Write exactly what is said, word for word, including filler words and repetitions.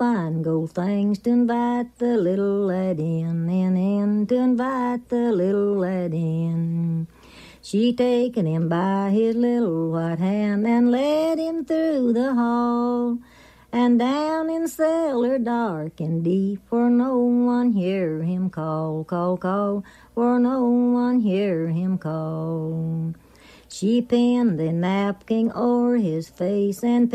fine gold things to invite the little lad in, in, in, to invite the little lad in. She taken him by his little white hand and led him through the hall, and down in cellar dark and deep, where no one hear him call, call, call, where no one hear him call. She pinned a napkin o'er his face and